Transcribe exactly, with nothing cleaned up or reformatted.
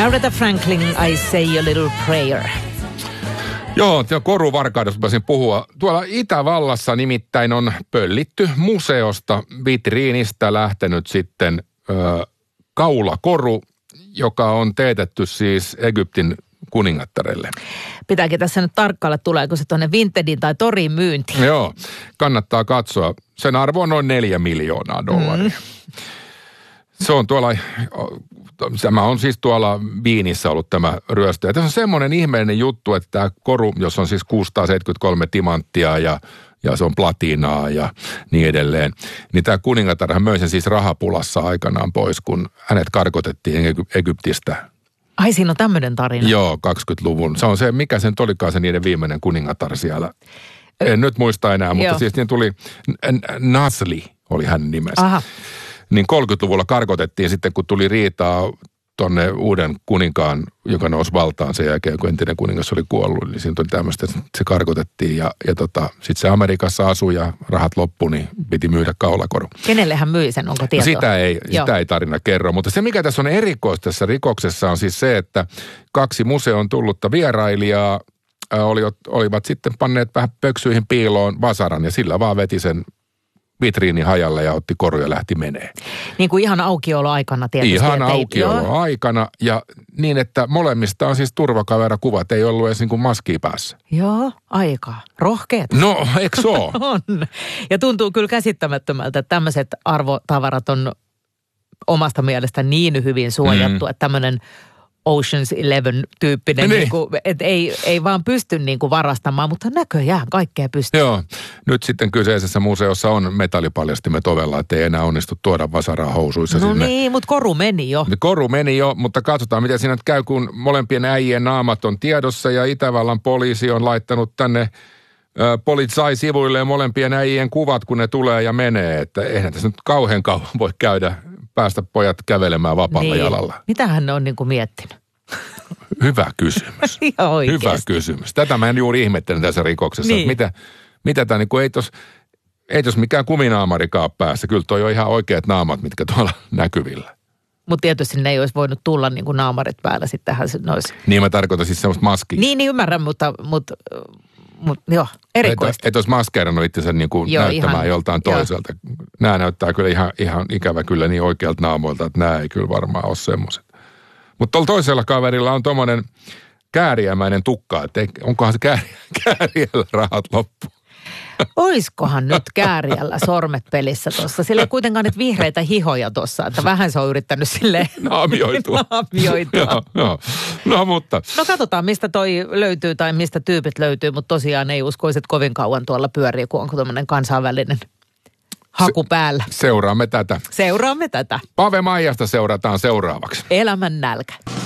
Aretha Franklin, I Say a Little Prayer. Joo, ja koruvarkaudesta pääsin puhua. Tuolla Itävallassa nimittäin on pöllitty museosta vitriinistä lähtenyt sitten ö, kaulakoru, joka on teetetty siis Egyptin kuningattarelle. Pitääkin tässä nyt tarkkailla, tuleeko se tuonne Vintedin tai Toriin myyntiin. Joo, kannattaa katsoa. Sen arvo on noin neljä miljoonaa dollaria. Mm. Se on tuolla, tämä on siis tuolla Viinissä ollut tämä ryöstö. Ja tässä on semmoinen ihmeellinen juttu, että tämä koru, jos on siis kuusisataaseitsemänkymmentäkolme timanttia ja, ja se on platinaa ja niin edelleen, niin tämä kuningatarhan möi sen siis rahapulassa aikanaan pois, kun hänet karkotettiin Egyptistä. Ai, siinä on tämmöinen tarina. Joo, kaksikymmentäluvun. Se on se, mikä sen olikaan se niiden viimeinen kuningatar siellä. En nyt muista enää, mutta Joo. siis niin tuli, Nasli oli hänen nimensä. Aha. Niin kolmekymmentäluvulla karkotettiin sitten, kun tuli riitaa tonne uuden kuninkaan, joka nousi valtaan sen jälkeen, kun entinen kuningas oli kuollut. Niin siinä tuli tämmöistä, että se karkotettiin ja, ja tota, sitten se Amerikassa asui ja rahat loppu, niin piti myydä kaulakoru. Kenelle hän myi sen, onko tietoa? No sitä ei, sitä ei tarina kerro, mutta se mikä tässä on erikoista tässä rikoksessa on siis se, että kaksi museon tullutta vierailijaa oli, olivat sitten panneet vähän pöksyihin piiloon vasaran ja sillä vaan veti sen vitriini hajalle ja otti koru ja lähti menee. Niin kuin ihan aukioloaikana tietysti. Ihan aukioloaikana ja niin, että molemmista on siis turvakamerkuvat, ei ollut edes niin kuin maskia päässä. Joo, aika rohkeet. No, eikö se ole? On. Ja tuntuu kyllä käsittämättömältä, että tämmöiset arvotavarat on omasta mielestä niin hyvin suojattu, mm. että tämmöinen Ocean's Eleven-tyyppinen, niin. Niin kuin, että ei, ei vaan pysty niin kuin varastamaan, mutta näköjään kaikkea pystyy. Joo, nyt sitten kyseisessä museossa on metallipaljastimet ovella, että ei enää onnistu tuoda vasaraa housuissa no sinne. No niin, mutta koru meni jo. Koru meni jo, mutta katsotaan miten siinä nyt käy, kun molempien äijien naamat on tiedossa ja Itävallan poliisi on laittanut tänne äh, politsai-sivuille molempien äijien kuvat, kun ne tulee ja menee, että eihän tässä nyt kauhean kauan voi käydä päästä pojat kävelemään vapaalla niin. jalalla. Mitä hän on niin kuin miettinyt? Hyvä kysymys. Hyvä kysymys. Tätä mä en juuri ihmettelen tässä rikoksessa. Niin. Mitä, mitä tämä niin kuin ei tos, ei tos mikään kuminaamarikaan päässä. Kyllä toi on ihan oikeat naamat, mitkä tuolla näkyvillä. Mutta tietysti ne ei olisi voinut tulla niin kuin naamarit päällä. Sittenhän se olisi. Niin mä tarkoitan siis semmoista maskia. Niin, niin ymmärrän, mutta, mutta, mutta joo, erikoista. Et olisi maskeerannut itsensä niin kuin joo, näyttämään ihan, joltain toiselta. Joo. Nämä näyttää kyllä ihan, ihan ikävä kyllä niin oikealta naamoilta, että nämä ei kyllä varmaan ole semmoiset. Mutta tuolla toisella kaverilla on tommoinen kääriämäinen tukka, että onkohan se kääri, kääriällä rahat loppu. Oiskohan nyt kääriällä sormet pelissä tuossa? Sillä ei kuitenkaan nyt vihreitä hihoja tuossa, että vähän se on yrittänyt silleen naamioitua. naamioitua. joo, joo. No mutta. No katsotaan, mistä toi löytyy tai mistä tyypit löytyy, mutta tosiaan ei uskoisi, että kovin kauan tuolla pyörii, kun onko tämmöinen kansainvälinen haku Se, päällä. Seuraamme tätä. Seuraamme tätä. Pave Maijasta seurataan seuraavaksi. Elämän nälkä.